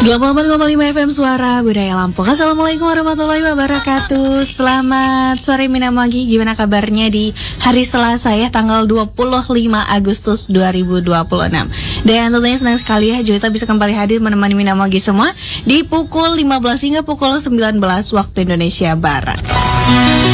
88,5 FM Suara Budaya Lampung. Assalamualaikum warahmatullahi wabarakatuh. Selamat sore Minamagi. Gimana kabarnya di hari Selasa ya, tanggal 25 Agustus 2026. Dan tentunya senang sekali ya Juwita bisa kembali hadir menemani Minamagi semua di pukul 15 hingga pukul 19 waktu Indonesia Barat.